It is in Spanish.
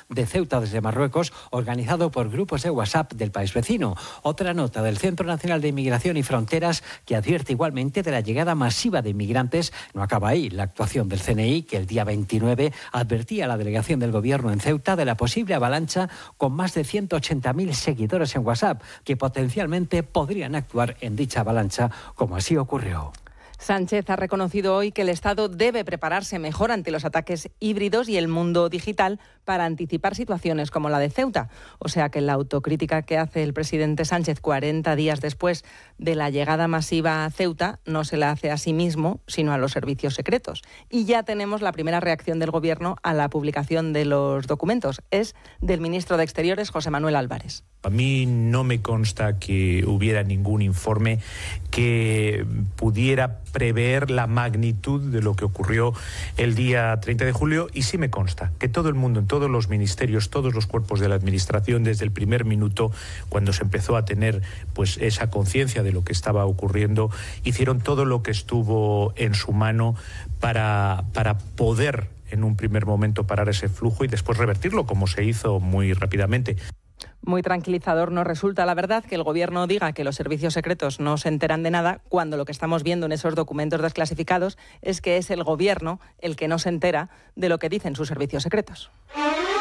de Ceuta desde Marruecos, organizado por grupos de WhatsApp del país vecino. Otra nota del Centro Nacional de Inmigración y Fronteras, que advierte igualmente de la llegada masiva de inmigrantes. No acaba ahí la actuación del CNI, que el día 29 advertía a la delegación del Gobierno en Ceuta de la posible avalancha con más de 180.000 seguidores en WhatsApp, que potencialmente podrían actuar en dicha avalancha, como así ocurrió. Sánchez ha reconocido hoy que el Estado debe prepararse mejor ante los ataques híbridos y el mundo digital para anticipar situaciones como la de Ceuta. O sea que la autocrítica que hace el presidente Sánchez 40 días después de la llegada masiva a Ceuta no se la hace a sí mismo, sino a los servicios secretos. Y ya tenemos la primera reacción del Gobierno a la publicación de los documentos. Es del ministro de Exteriores, José Manuel Álvarez. A mí no me consta que hubiera ningún informe que pudiera prever la magnitud de lo que ocurrió el día 30 de julio y sí me consta que todo el mundo, en todos los ministerios, todos los cuerpos de la administración, desde el primer minuto, cuando se empezó a tener pues esa conciencia de lo que estaba ocurriendo, hicieron todo lo que estuvo en su mano para poder en un primer momento parar ese flujo y después revertirlo, como se hizo muy rápidamente. Muy tranquilizador nos resulta, la verdad, que el Gobierno diga que los servicios secretos no se enteran de nada, cuando lo que estamos viendo en esos documentos desclasificados es que es el Gobierno el que no se entera de lo que dicen sus servicios secretos.